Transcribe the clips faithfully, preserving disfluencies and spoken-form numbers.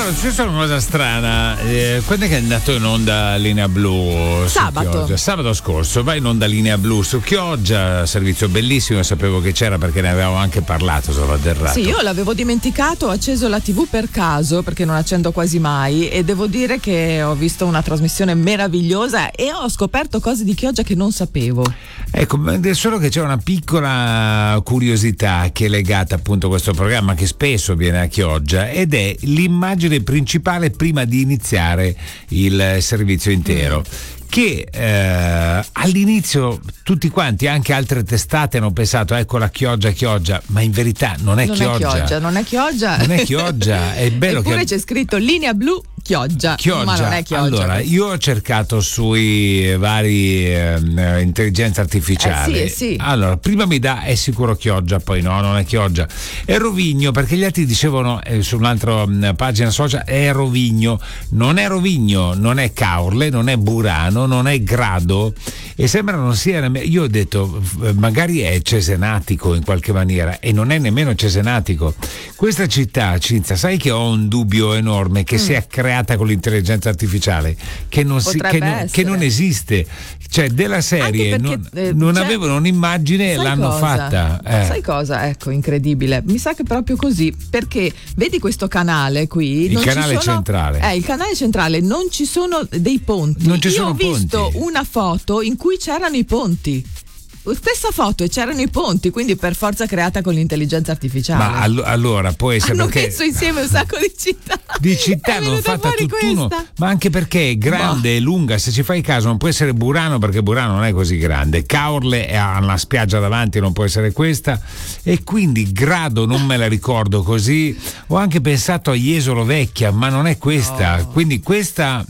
Allora, è successa una cosa strana. Eh, quando è che è andato in onda Linea Blu? Sabato. Sabato scorso va in onda Linea Blu su Chioggia, servizio bellissimo, sapevo che c'era perché ne avevamo anche parlato, sono atterrato. Sì, io l'avevo dimenticato, ho acceso la tivù per caso perché non accendo quasi mai e devo dire che ho visto una trasmissione meravigliosa e ho scoperto cose di Chioggia che non sapevo. Ecco, solo che c'è una piccola curiosità che è legata appunto a questo programma che spesso viene a Chioggia ed è l'immagine principale prima di iniziare il servizio intero. Mm. Che eh, all'inizio tutti quanti, anche altre testate, hanno pensato ecco la Chioggia, Chioggia, ma in verità non è non Chioggia. È Chioggia. Non è Chioggia, non è Chioggia, è bello. Eppure che c'è scritto Linea Blu Chioggia, Chioggia, ma non è Chioggia. Allora, io ho cercato sui vari eh, intelligenza artificiale. Eh sì, sì. Allora, prima mi dà è sicuro Chioggia, poi no, non è Chioggia. È Rovigno, perché gli altri dicevano eh, su un'altra mh, pagina social è Rovigno. Non è Rovigno, non è Caorle, non è Burano, non è Grado e sembra non sia. Io ho detto magari è cesenatico in qualche maniera e non è nemmeno cesenatico. Questa città, Cinzia, sai che ho un dubbio enorme che mm. sia creata con l'intelligenza artificiale, che non, si, che, non, che non esiste, cioè della serie perché, non, eh, non cioè, avevano un'immagine e l'hanno cosa? fatta eh. Sai cosa? Ecco, incredibile, mi sa che proprio così, perché vedi questo canale qui, il non canale ci sono, centrale eh, il canale centrale non ci sono dei ponti, non ci io sono ho visto ponti. una foto in cui c'erano i ponti, stessa foto e c'erano i ponti, quindi per forza creata con l'intelligenza artificiale. Ma all- allora può essere hanno perché messo insieme un sacco di città di città hanno fatta tutt'uno, ma anche perché è grande e lunga, se ci fai caso non può essere Burano perché Burano non è così grande, Caorle ha una spiaggia davanti, non può essere questa, e quindi Grado non me la ricordo così. Ho anche pensato a Jesolo Vecchia, ma non è questa, no. Quindi questa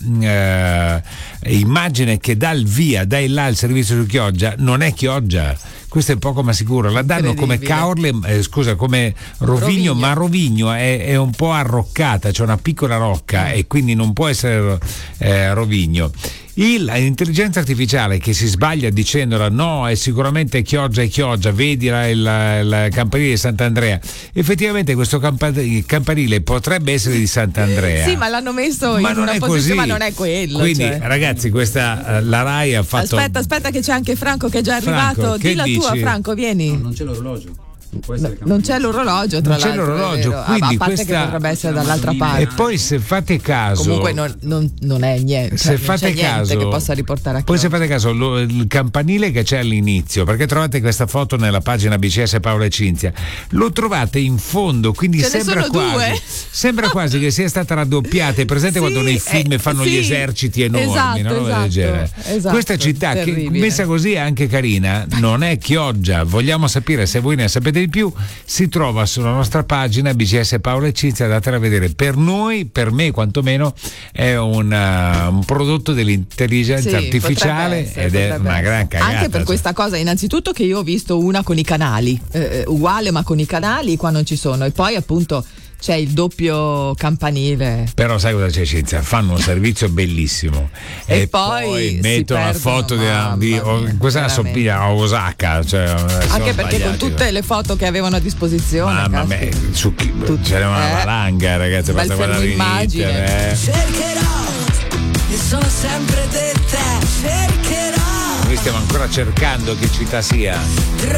eh, immagine che dà il via, dà il là il servizio su Chioggia non è Chioggia. Questo è poco ma sicuro, la danno come Caorle, eh, scusa, come Rovigno, Rovigno. Ma Rovigno è, è un po' arroccata, c'è una piccola rocca mm. e quindi non può essere eh, Rovigno. Il, l'intelligenza artificiale che si sbaglia dicendola no, è sicuramente Chioggia e Chioggia, vedi la, il, il campanile di Sant'Andrea. Effettivamente questo campanile potrebbe essere di Sant'Andrea. Sì, ma l'hanno messo ma in una posizione, così. Ma non è quello. Quindi, cioè. ragazzi, questa la Rai ha fatto. Aspetta, aspetta, che c'è anche Franco che è già Franco, arrivato. Di la dici? tua, Franco, vieni. No, non c'è l'orologio. Non, può essere non c'è l'orologio, tra non l'altro. C'è l'orologio, ah, quindi a parte questa che potrebbe essere dall'altra parte. E poi se fate caso, comunque non, non, non è niente. Se cioè, fate non c'è caso, niente che possa riportare a poi Chioggia. se fate caso, lo, il campanile che c'è all'inizio, perché trovate questa foto nella pagina B C S Paola e Cinzia, lo trovate in fondo, quindi Ce sembra ne sono quasi, due. sembra quasi che sia stata raddoppiata. È presente sì, quando nei film eh, fanno sì, gli eserciti enormi, esatto, no? esatto, del genere. esatto, Questa città terribile. che messa così è anche carina, non è Chioggia. Vogliamo sapere se voi ne sapete di più. Si trova sulla nostra pagina B C S Paola e Cinzia, andatela a vedere. Per noi, per me quantomeno, è un, uh, un prodotto dell'intelligenza sì, artificiale essere, ed è una gran cagata. Anche per cioè. questa cosa, innanzitutto che io ho visto una con i canali, eh, uguale ma con i canali, qua non ci sono, e poi appunto c'è il doppio campanile. Però sai cosa c'è, Cinzia? Fanno un servizio bellissimo e, e poi, poi mettono la foto mamma di, di mia, questa la soppia a Osaka, cioè, anche perché con tutte le foto che avevano a disposizione, mamma mia, su chi, c'era una eh, valanga, ragazzi, basta guardare immagine. Eh. Cercherò, e sono sempre te, te cercherò. Noi stiamo ancora cercando che città sia. Troverò